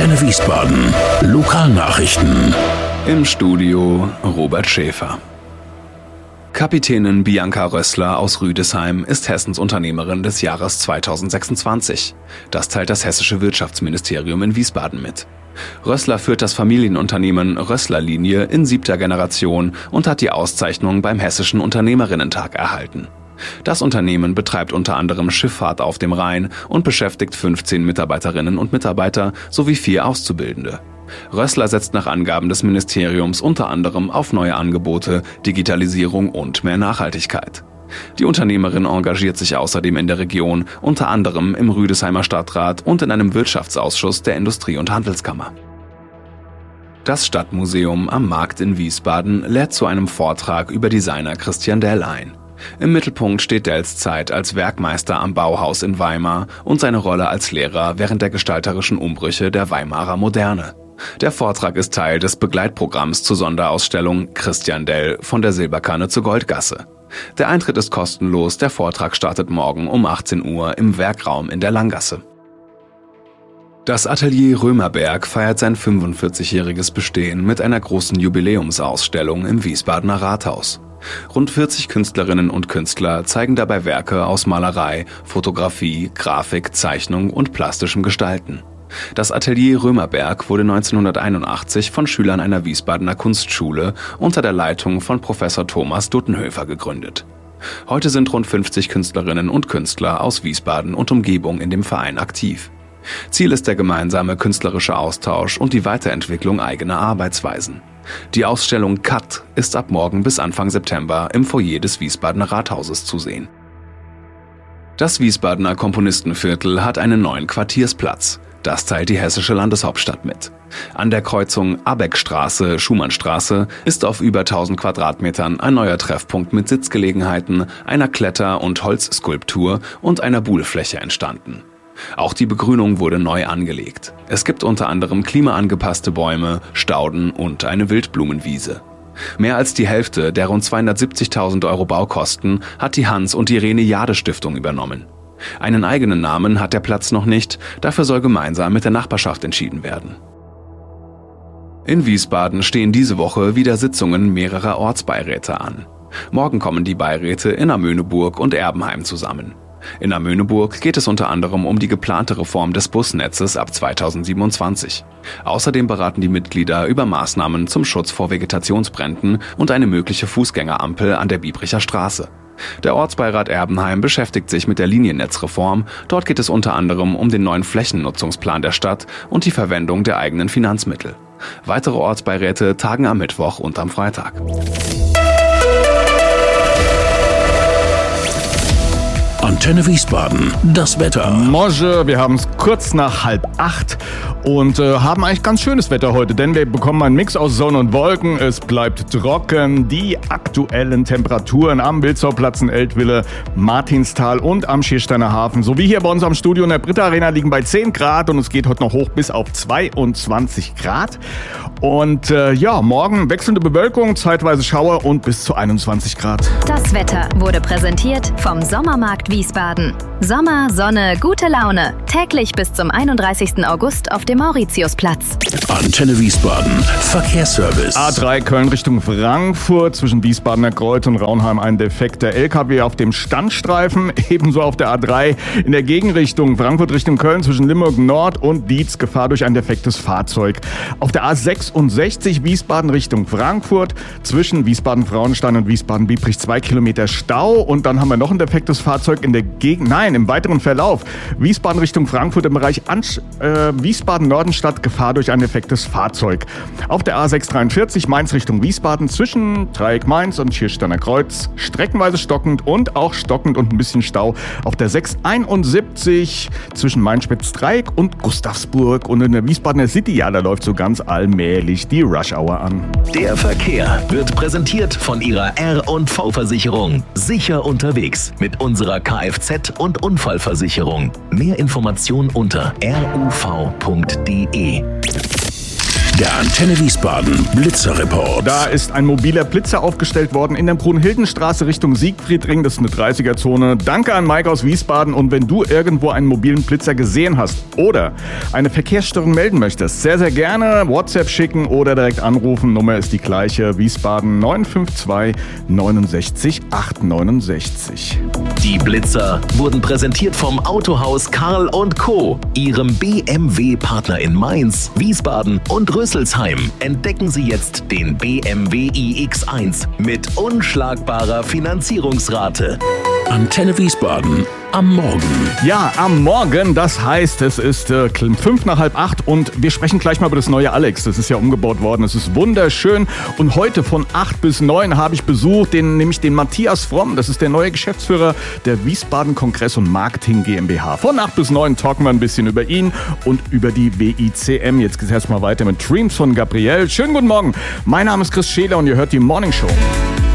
Antenne Wiesbaden. Lokalnachrichten. Im Studio Robert Schäfer. Kapitänin Bianca Rössler aus Rüdesheim ist Hessens Unternehmerin des Jahres 2026. Das teilt das Hessische Wirtschaftsministerium in Wiesbaden mit. Rössler führt das Familienunternehmen Rössler-Linie in 7. Generation und hat die Auszeichnung beim Hessischen Unternehmerinnentag erhalten. Das Unternehmen betreibt unter anderem Schifffahrt auf dem Rhein und beschäftigt 15 Mitarbeiterinnen und Mitarbeiter sowie 4 Auszubildende. Rössler setzt nach Angaben des Ministeriums unter anderem auf neue Angebote, Digitalisierung und mehr Nachhaltigkeit. Die Unternehmerin engagiert sich außerdem in der Region, unter anderem im Rüdesheimer Stadtrat und in einem Wirtschaftsausschuss der Industrie- und Handelskammer. Das Stadtmuseum am Markt in Wiesbaden lädt zu einem Vortrag über Designer Christian Dell ein. Im Mittelpunkt steht Dells Zeit als Werkmeister am Bauhaus in Weimar und seine Rolle als Lehrer während der gestalterischen Umbrüche der Weimarer Moderne. Der Vortrag ist Teil des Begleitprogramms zur Sonderausstellung Christian Dell von der Silberkanne zur Goldgasse. Der Eintritt ist kostenlos, der Vortrag startet morgen um 18 Uhr im Werkraum in der Langgasse. Das Atelier Römerberg feiert sein 45-jähriges Bestehen mit einer großen Jubiläumsausstellung im Wiesbadener Rathaus. Rund 40 Künstlerinnen und Künstler zeigen dabei Werke aus Malerei, Fotografie, Grafik, Zeichnung und plastischem Gestalten. Das Atelier Römerberg wurde 1981 von Schülern einer Wiesbadener Kunstschule unter der Leitung von Professor Thomas Duttenhöfer gegründet. Heute sind rund 50 Künstlerinnen und Künstler aus Wiesbaden und Umgebung in dem Verein aktiv. Ziel ist der gemeinsame künstlerische Austausch und die Weiterentwicklung eigener Arbeitsweisen. Die Ausstellung Cut ist ab morgen bis Anfang September im Foyer des Wiesbadener Rathauses zu sehen. Das Wiesbadener Komponistenviertel hat einen neuen Quartiersplatz. Das teilt die hessische Landeshauptstadt mit. An der Kreuzung Abeckstraße-Schumannstraße ist auf über 1000 Quadratmetern ein neuer Treffpunkt mit Sitzgelegenheiten, einer Kletter- und Holzskulptur und einer Buhlfläche entstanden. Auch die Begrünung wurde neu angelegt. Es gibt unter anderem klimaangepasste Bäume, Stauden und eine Wildblumenwiese. Mehr als die Hälfte der rund 270.000 € Baukosten hat die Hans- und Irene Jade Stiftung übernommen. Einen eigenen Namen hat der Platz noch nicht, dafür soll gemeinsam mit der Nachbarschaft entschieden werden. In Wiesbaden stehen diese Woche wieder Sitzungen mehrerer Ortsbeiräte an. Morgen kommen die Beiräte in Amöneburg und Erbenheim zusammen. In Amöneburg geht es unter anderem um die geplante Reform des Busnetzes ab 2027. Außerdem beraten die Mitglieder über Maßnahmen zum Schutz vor Vegetationsbränden und eine mögliche Fußgängerampel an der Biebricher Straße. Der Ortsbeirat Erbenheim beschäftigt sich mit der Liniennetzreform. Dort geht es unter anderem um den neuen Flächennutzungsplan der Stadt und die Verwendung der eigenen Finanzmittel. Weitere Ortsbeiräte tagen am Mittwoch und am Freitag. Antenne Wiesbaden, das Wetter. Morgen, wir haben es kurz nach 7:30 und haben eigentlich ganz schönes Wetter heute, denn wir bekommen einen Mix aus Sonne und Wolken. Es bleibt trocken. Die aktuellen Temperaturen am Wilzow-Platz in Eltville, Martinsthal und am Schiersteiner Hafen sowie hier bei uns am Studio in der Britta Arena liegen bei 10 Grad und es geht heute noch hoch bis auf 22 Grad. Und morgen wechselnde Bewölkung, zeitweise Schauer und bis zu 21 Grad. Das Wetter wurde präsentiert vom Sommermarkt Wiesbaden. Sommer, Sonne, gute Laune. Täglich bis zum 31. August auf dem Mauritiusplatz. Antenne Wiesbaden, Verkehrsservice. A3 Köln Richtung Frankfurt, zwischen Wiesbadener Kreuz und Raunheim ein defekter LKW auf dem Standstreifen. Ebenso auf der A3 in der Gegenrichtung Frankfurt Richtung Köln zwischen Limburg Nord und Dietz, Gefahr durch ein defektes Fahrzeug. Auf der A66 Wiesbaden Richtung Frankfurt, zwischen Wiesbaden-Frauenstein und Wiesbaden-Biebrich 2 Kilometer Stau. Und dann haben wir noch ein defektes Fahrzeug im weiteren Verlauf. Wiesbaden Richtung Frankfurt im Bereich Wiesbaden-Nordenstadt, Gefahr durch ein defektes Fahrzeug. Auf der A643 Mainz Richtung Wiesbaden zwischen Dreieck Mainz und Schiersteiner Kreuz streckenweise stockend und auch stockend und ein bisschen Stau. Auf der 671 zwischen Main-Spitz-Dreieck und Gustavsburg. Und in der Wiesbadener City, da läuft so ganz allmählich die Rush-Hour an. Der Verkehr wird präsentiert von Ihrer R&V-Versicherung. Sicher unterwegs mit unserer Kfz- und Unfallversicherung. Mehr Informationen unter ruv.de. Der Antenne Wiesbaden Blitzerreport. Da ist ein mobiler Blitzer aufgestellt worden in der Brunhildenstraße Richtung Siegfriedring. Das ist eine 30er-Zone. Danke an Mike aus Wiesbaden. Und wenn du irgendwo einen mobilen Blitzer gesehen hast oder eine Verkehrsstörung melden möchtest, sehr, sehr gerne WhatsApp schicken oder direkt anrufen. Nummer ist die gleiche. Wiesbaden 952 69 869. Die Blitzer wurden präsentiert vom Autohaus Karl & Co., ihrem BMW-Partner in Mainz, Wiesbaden und Rüsselsheim. Entdecken Sie jetzt den BMW iX1 mit unschlagbarer Finanzierungsrate. Antenne Wiesbaden am Morgen. Ja, am Morgen, das heißt, es ist 7:55 und wir sprechen gleich mal über das neue Alex. Das ist ja umgebaut worden, es ist wunderschön und heute von 8 bis 9 habe ich besucht, nämlich den Matthias Fromm. Das ist der neue Geschäftsführer der Wiesbaden Kongress und Marketing GmbH. Von 8 bis 9 talken wir ein bisschen über ihn und über die WICM. Jetzt geht es erstmal weiter mit Dreams von Gabrielle. Schönen guten Morgen, mein Name ist Chris Scheler und ihr hört die Morning Show.